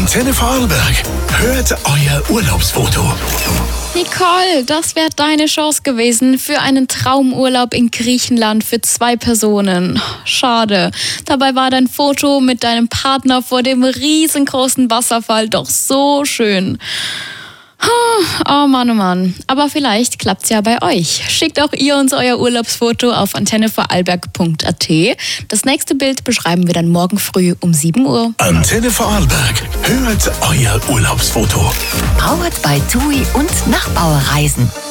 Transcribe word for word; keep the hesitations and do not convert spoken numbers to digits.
Antenne Vorarlberg. Hört euer Urlaubsfoto. Nicole, das wäre deine Chance gewesen für einen Traumurlaub in Griechenland für zwei Personen. Schade. Dabei war dein Foto mit deinem Partner vor dem riesengroßen Wasserfall doch so schön. Oh Mann, oh Mann. Aber vielleicht klappt's ja bei euch. Schickt auch ihr uns euer Urlaubsfoto auf antenne vorarlberg punkt a t. Das nächste Bild beschreiben wir dann morgen früh um sieben Uhr. Antenne Vorarlberg. Hört euer Urlaubsfoto. Powered by TUI und Nachbauerreisen.